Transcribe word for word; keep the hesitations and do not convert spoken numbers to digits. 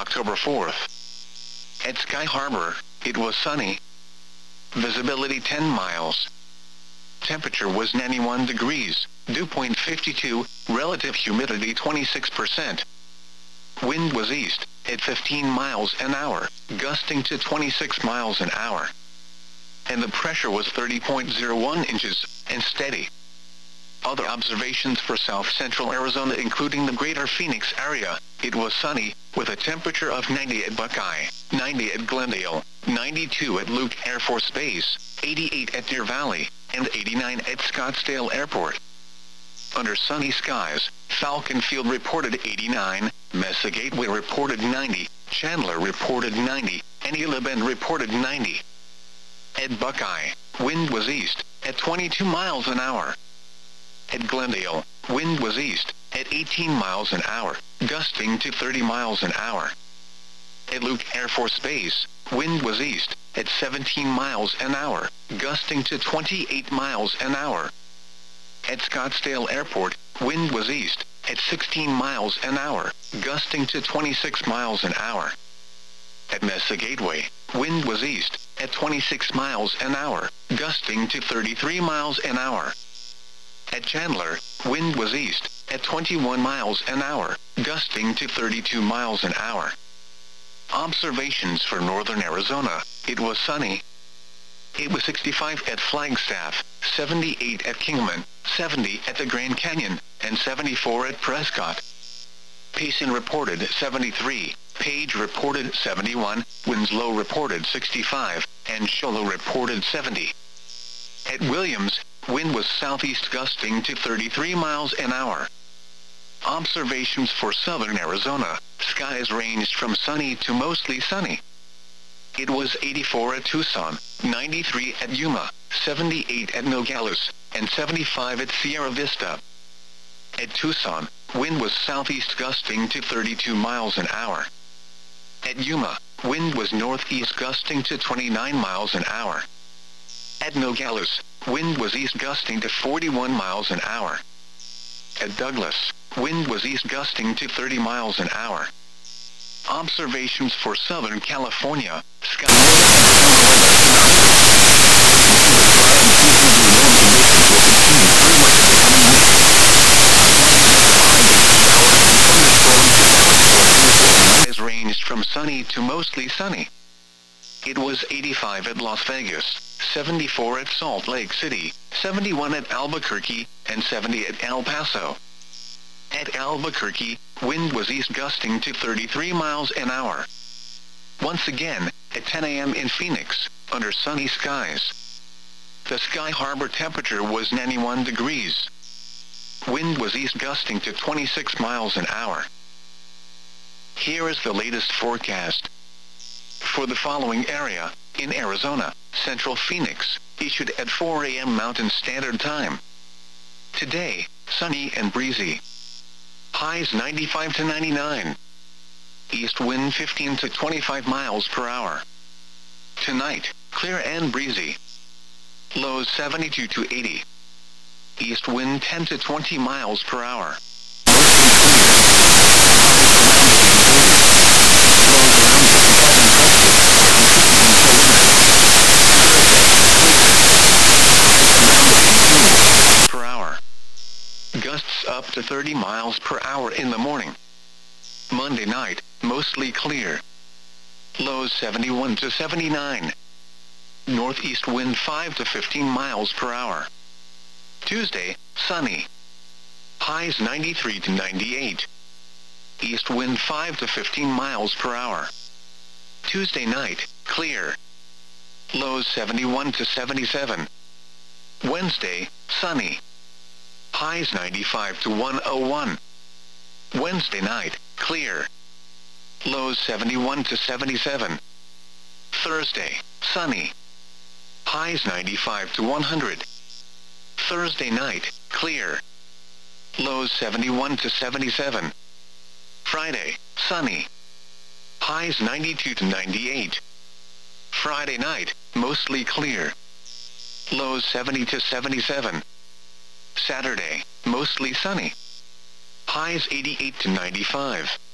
October fourth. At Sky Harbor, it was sunny. Visibility ten miles. Temperature was ninety-one degrees, dew point fifty-two, relative humidity twenty-six percent. Wind was east, at fifteen miles an hour, gusting to twenty-six miles an hour. And the pressure was thirty point zero one inches, and steady. Other observations for south-central Arizona including the greater Phoenix area, it was sunny, with a temperature of ninety at Buckeye, ninety at Glendale, ninety-two at Luke Air Force Base, eighty-eight at Deer Valley, and eighty-nine at Scottsdale Airport. Under sunny skies, Falcon Field reported eighty-nine, Mesa Gateway reported ninety, Chandler reported ninety, and Gila Bend reported ninety. At Buckeye, wind was east, at twenty-two miles an hour. At Glendale, wind was east, at eighteen miles an hour, gusting to thirty miles an hour. At Luke Air Force Base, wind was east, at seventeen miles an hour, gusting to twenty-eight miles an hour. At Scottsdale Airport, wind was east, at sixteen miles an hour, gusting to twenty-six miles an hour. At Mesa Gateway, wind was east, at twenty-six miles an hour, gusting to thirty-three miles an hour. At Chandler, wind was east, at twenty-one miles an hour, gusting to thirty-two miles an hour. Observations for northern Arizona, it was sunny. It was sixty-five at Flagstaff, seventy-eight at Kingman, seventy at the Grand Canyon, and seventy-four at Prescott. Payson reported seventy-three, Page reported seventy-one, Winslow reported sixty-five, and Show Low reported seventy. At Williams, wind was southeast gusting to thirty-three miles an hour. Observations for southern Arizona, skies ranged from sunny to mostly sunny. It was eighty-four at Tucson, ninety-three at Yuma, seventy-eight at Nogales, and seventy-five at Sierra Vista. At Tucson, wind was southeast gusting to thirty-two miles an hour. At Yuma, wind was northeast gusting to twenty-nine miles an hour. At Nogales, wind was east gusting to forty-one miles an hour. At Douglas, wind was east gusting to thirty miles an hour. Observations for Southern California, sky... Skies ranged from sunny to mostly sunny. It was eighty-five at Las Vegas, seventy-four at Salt Lake City, seventy-one at Albuquerque, and seventy at El Paso. At Albuquerque, wind was east gusting to thirty-three miles an hour. Once again, at ten a m in Phoenix, under sunny skies. The Sky Harbor temperature was ninety-one degrees. Wind was east gusting to twenty-six miles an hour. Here is the latest forecast. For the following area, in Arizona, Central Phoenix, issued at four a m Mountain Standard Time. Today, sunny and breezy. Highs ninety-five to ninety-nine. East wind fifteen to twenty-five miles per hour. Tonight, clear and breezy. Lows seventy-two to eighty. East wind ten to twenty miles per hour. Per hour. Gusts up to thirty miles per hour in the morning. Monday night, mostly clear. Lows seventy-one to seventy-nine. Northeast wind five to fifteen miles per hour. Tuesday, sunny. Highs ninety-three to ninety-eight. East wind five to fifteen miles per hour. Tuesday night, clear. Lows seventy-one to seventy-seven. Wednesday, sunny. Highs ninety-five to one oh one. Wednesday night, clear. Lows seventy-one to seventy-seven. Thursday, sunny. Highs ninety-five to one hundred. Thursday night, clear. Lows seventy-one to seventy-seven. Friday, sunny. Highs ninety-two to ninety-eight. Friday night, mostly clear. Lows seventy to seventy-seven. Saturday, mostly sunny. Highs eighty-eight to ninety-five.